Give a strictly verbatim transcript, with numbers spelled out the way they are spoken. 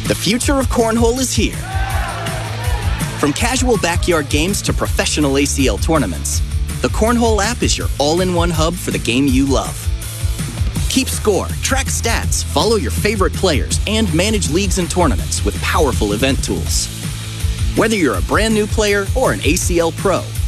The future of cornhole is here. From casual backyard games to professional A C L tournaments, the Cornhole app is your all-in-one hub for the game you love. Keep score, track stats, follow your favorite players, and manage leagues and tournaments with powerful event tools. Whether you're a brand new player or an A C L pro,